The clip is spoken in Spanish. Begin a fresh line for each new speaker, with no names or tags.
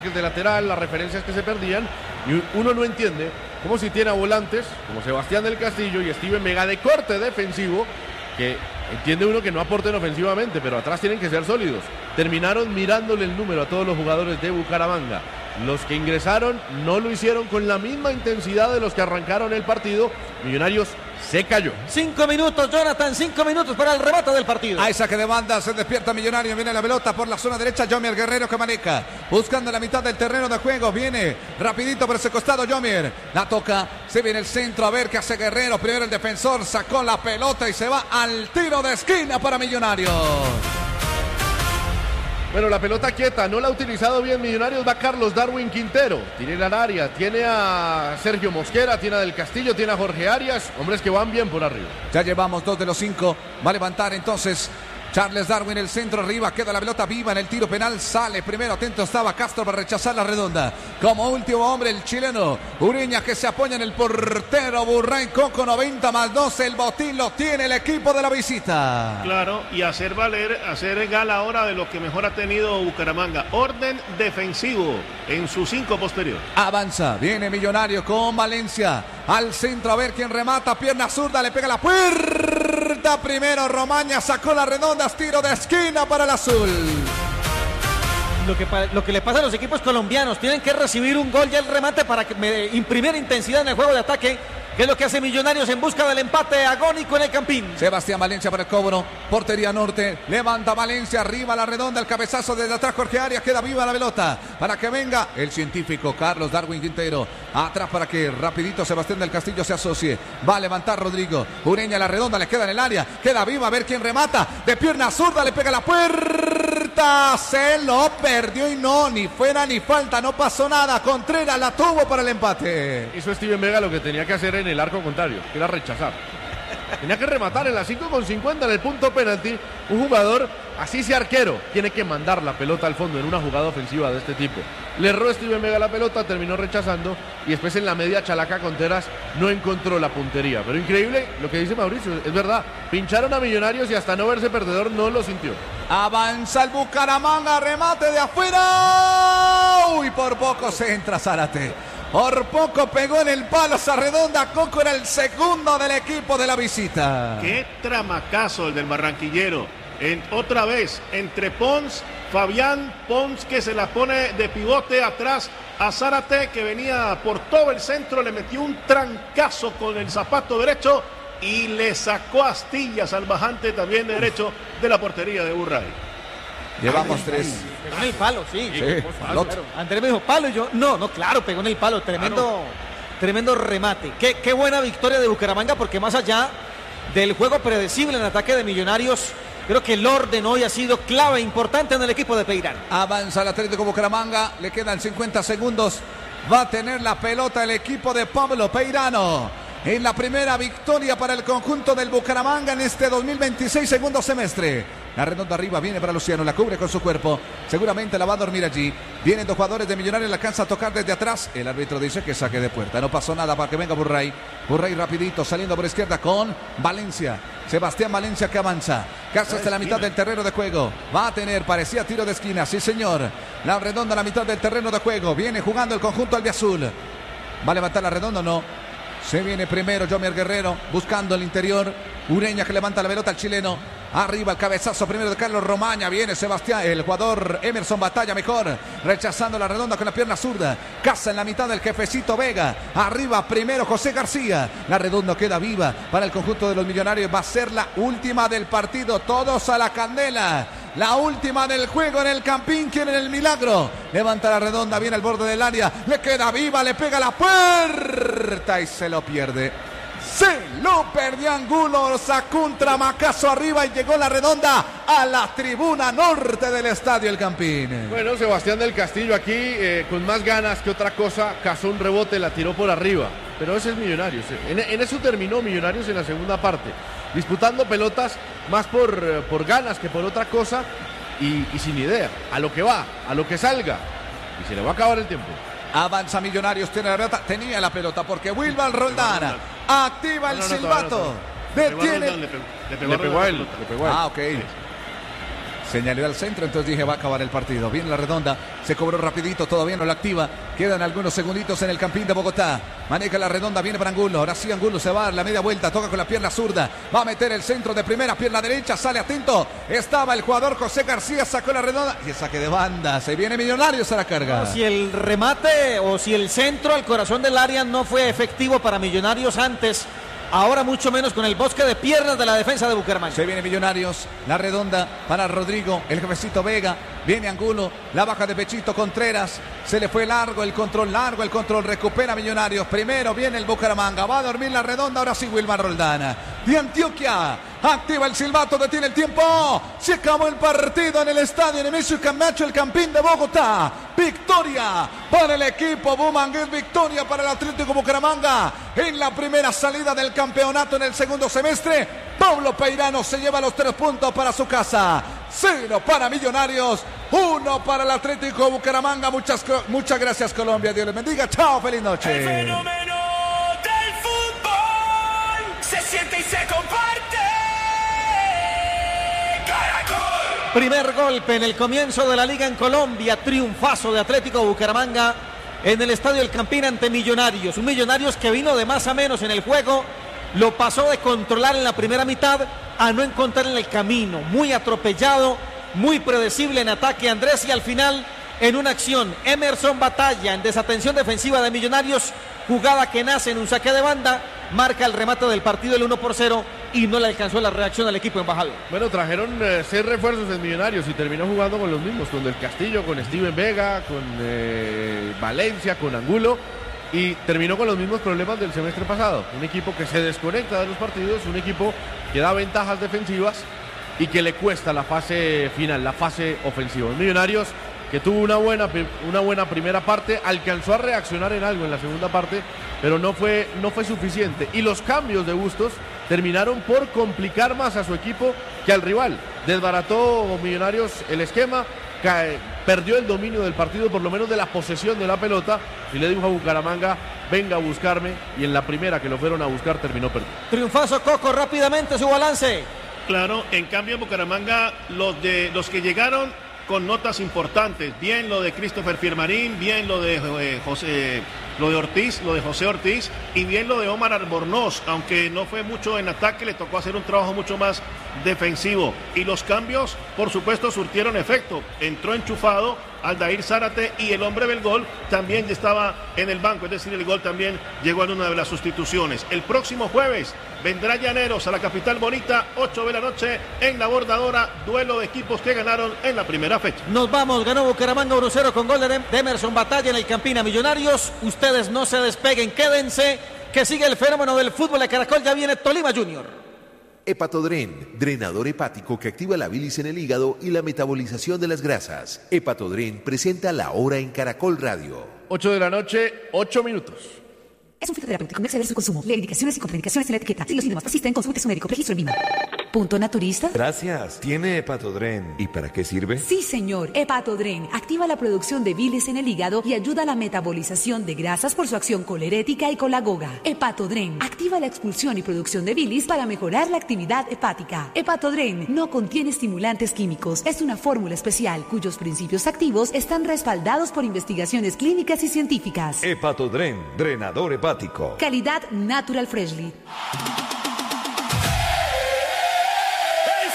de lateral, las referencias que se perdían, y uno no entiende cómo si tiene a volantes como Sebastián del Castillo y Steven Vega de corte defensivo, que entiende uno que no aporten ofensivamente, pero atrás tienen que ser sólidos. Terminaron mirándole el número a todos los jugadores de Bucaramanga. Los que ingresaron no lo hicieron con la misma intensidad de los que arrancaron el partido. Millonarios se cayó.
5 minutos, Jonathan, 5 minutos para el remate del partido.
Hay saque de banda, se despierta Millonario, viene la pelota por la zona derecha, Yomier Guerrero que maneja, buscando la mitad del terreno de juego, viene rapidito por ese costado Yomier, la toca, se viene el centro, a ver qué hace Guerrero, primero el defensor, sacó la pelota y se va al tiro de esquina para Millonarios.
Bueno, la pelota quieta, no la ha utilizado bien Millonarios, va Carlos Darwin Quintero, tiene al área, tiene a Sergio Mosquera, tiene a Del Castillo, tiene a Jorge Arias, hombres que van bien por arriba.
Ya llevamos 2 de los 5, va a levantar entonces Charles Darwin, el centro arriba, queda la pelota viva en el tiro penal, sale primero, atento estaba Castro para rechazar la redonda, como último hombre el chileno Ureña que se apoya en el portero Burray Coco, 90 más 12, el botín lo tiene el equipo de la visita.
Claro, y hacer gala ahora de lo que mejor ha tenido Bucaramanga, orden defensivo en su 5 posterior.
Avanza, viene Millonario con Valencia, al centro a ver quién remata, pierna zurda, le pega la puerta, primero Romaña sacó la redonda, tiro de esquina para el azul.
Lo que le pasa a los equipos colombianos, tienen que recibir un gol y el remate para imprimir intensidad en el juego de ataque, que es lo que hace Millonarios en busca del empate agónico en el Campín.
Sebastián Valencia para el cobro, portería norte, levanta Valencia, arriba la redonda, el cabezazo desde atrás Jorge Arias, queda viva la pelota, para que venga el científico Carlos Darwin Quintero, atrás para que rapidito Sebastián del Castillo se asocie, va a levantar Rodrigo, Ureña la redonda, le queda en el área, queda viva, a ver quién remata, de pierna zurda, le pega la puerta, se lo perdió y no, ni fuera ni falta, no pasó nada, Contreras la tuvo para el empate.
Hizo Steven Vega lo que tenía que hacer en el arco contrario, que era rechazar. Tenía que rematar en la 5:50 en el punto penalti. Un jugador, así sea arquero, tiene que mandar la pelota al fondo en una jugada ofensiva de este tipo. Le erró Steven Vega la pelota, terminó rechazando y después en la media Chalaca Contreras no encontró la puntería. Pero increíble lo que dice Mauricio, es verdad. Pincharon a Millonarios y hasta no verse perdedor no lo sintió.
Avanza el Bucaramanga, remate de afuera. Uy, por poco se entra Zárate. Por poco pegó en el palo esa redonda. Coco era el segundo del equipo de la visita.
Qué tramacazo el del barranquillero. Otra vez entre Pons, Fabián Pons que se la pone de pivote atrás a Zárate que venía por todo el centro, le metió un trancazo con el zapato derecho y le sacó astillas al bajante también de derecho de la portería de Burray.
Llevamos 3.
Pegó en el palo, sí.
Claro.
Andrés me dijo, palo, y yo, no, claro, pegó en el palo, tremendo remate. Qué buena victoria de Bucaramanga, porque más allá del juego predecible en ataque de Millonarios, creo que el orden hoy ha sido clave, importante en el equipo de Peirano.
Avanza el Atlético Bucaramanga, le quedan 50 segundos, va a tener la pelota el equipo de Pablo Peirano. En la primera victoria para el conjunto del Bucaramanga en este 2026 segundo semestre. La redonda arriba viene para Luciano, la cubre con su cuerpo. Seguramente la va a dormir allí. Vienen 2 jugadores de Millonarios, la alcanza a tocar desde atrás. El árbitro dice que saque de puerta. No pasó nada para que venga Burray. Burray rapidito saliendo por izquierda con Valencia. Sebastián Valencia que avanza. Casi hasta la mitad del terreno de juego. Va a tener, parecía tiro de esquina, sí señor. La redonda a la mitad del terreno de juego. Viene jugando el conjunto albiazul. ¿Va a levantar la redonda o no? Se viene primero Yomier Guerrero buscando el interior. Ureña que levanta la pelota al chileno. Arriba el cabezazo primero de Carlos Romaña. Viene Sebastián, el jugador Emerson Batalla mejor. Rechazando la redonda con la pierna zurda. Casa en la mitad del jefecito Vega. Arriba primero José García. La redonda queda viva para el conjunto de los Millonarios. Va a ser la última del partido. Todos a la candela. La última del juego en el Campín. Quieren el milagro. Levanta la redonda. Viene al borde del área. Le queda viva. Le pega la puerta y se lo pierde. Se lo perdió Angulo, sacó un tramacazo arriba y llegó la redonda a la tribuna norte del estadio El Campín.
Bueno, Sebastián del Castillo aquí con más ganas que otra cosa, cazó un rebote, la tiró por arriba, pero ese es Millonarios. En eso terminó Millonarios en la segunda parte, disputando pelotas más por ganas que por otra cosa y sin idea, a lo que va, a lo que salga, y se le va a acabar el tiempo.
Avanza Millonarios, tiene la pelota, tenía la pelota porque Wilmar Roldán activa el silbato. Detiene.
Le pegó a él.
Ah, ok. Señaló al centro, entonces dije va a acabar el partido. Viene la redonda, se cobró rapidito, todavía no la activa. Quedan algunos segunditos en el Campín de Bogotá. Maneja la redonda, viene para Angulo. Ahora sí Angulo se va a dar la media vuelta, toca con la pierna zurda. Va a meter el centro de primera, pierna derecha, sale atento. Estaba el jugador José García, sacó la redonda y el saque de banda. Se viene Millonarios a la carga.
Si el remate o si el centro al corazón del área no fue efectivo para Millonarios antes, ahora mucho menos con el bosque de piernas de la defensa de Bucaramanga.
Se viene Millonarios, la redonda para Rodrigo, el jefecito Vega, viene Angulo, la baja de Pechito Contreras, se le fue largo el control, recupera Millonarios, primero viene el Bucaramanga, va a dormir la redonda, ahora sí Wilmar Roldán, de Antioquia, activa el silbato, detiene el tiempo, se acabó el partido en el estadio Nemesio Camacho, el Campín de Bogotá, victoria para el equipo Bumangués, victoria para el Atlético Bucaramanga, en la primera salida del campeonato en el segundo semestre, Pablo Peirano se lleva los 3 puntos para su casa, 0 para Millonarios, 1 para el Atlético Bucaramanga. Muchas gracias Colombia, Dios les bendiga, chao, feliz noche.
El fenómeno del fútbol se siente y se comparte. Caracol.
Primer golpe en el comienzo de la liga en Colombia, triunfazo de Atlético Bucaramanga en el estadio El Campín ante Millonarios, un Millonarios que vino de más a menos en el juego, lo pasó de controlar en la primera mitad a no encontrar en el camino, muy atropellado, muy predecible en ataque Andrés y al final en una acción Emerson Batalla en desatención defensiva de Millonarios, jugada que nace en un saque de banda, marca el remate del partido el 1-0 y no le alcanzó la reacción al equipo embajador.
Bueno, trajeron 6 refuerzos en Millonarios y terminó jugando con los mismos, con Del Castillo, con Steven Vega, con Valencia, con Angulo. Y terminó con los mismos problemas del semestre pasado. Un equipo que se desconecta de los partidos, un equipo que da ventajas defensivas y que le cuesta la fase final, la fase ofensiva. Millonarios que tuvo una buena primera parte, alcanzó a reaccionar en algo en la segunda parte, pero no fue suficiente. Y los cambios de Bustos terminaron por complicar más a su equipo que al rival. Desbarató Millonarios el esquema, perdió el dominio del partido, por lo menos de la posesión de la pelota, y le dijo a Bucaramanga, venga a buscarme, y en la primera que lo fueron a buscar terminó perdiendo.
Triunfazo Coco, rápidamente su balance.
Claro, en cambio Bucaramanga, los que llegaron con notas importantes, bien lo de Christopher Fiermarín, bien lo de José Ortiz y bien lo de Omar Albornoz, aunque no fue mucho en ataque, le tocó hacer un trabajo mucho más defensivo. Y los cambios, por supuesto, surtieron efecto. Entró enchufado Aldair Zárate y el hombre del gol también estaba en el banco, es decir, el gol también llegó en una de las sustituciones. El próximo jueves vendrá Llaneros a la capital bonita, 8 de la noche en la Bordadora, duelo de equipos que ganaron en la primera fecha.
Nos vamos, ganó Bucaramanga 1-0 con gol de Emerson Batalla en el Campín a Millonarios. Ustedes no se despeguen, quédense, que sigue el fenómeno del fútbol de Caracol, ya viene Tolima Junior.
Hepatodren, drenador hepático que activa la bilis en el hígado y la metabolización de las grasas. Hepatodren presenta La Hora en Caracol Radio.
8 de la noche, 8 minutos.
Es un fitoterapéutico, no exceder su consumo. Lee indicaciones y contraindicaciones en la etiqueta. Si los síntomas persisten, consulte a su médico. Registro en Lima. ¿Punto naturista?
Gracias. ¿Tiene Hepatodren? ¿Y para qué sirve?
Sí, señor. Hepatodren activa la producción de bilis en el hígado y ayuda a la metabolización de grasas por su acción colerética y colagoga. Hepatodren activa la expulsión y producción de bilis para mejorar la actividad hepática. Hepatodren no contiene estimulantes químicos. Es una fórmula especial cuyos principios activos están respaldados por investigaciones clínicas y científicas.
Hepatodren, drenador hepático.
Calidad Natural Freshly.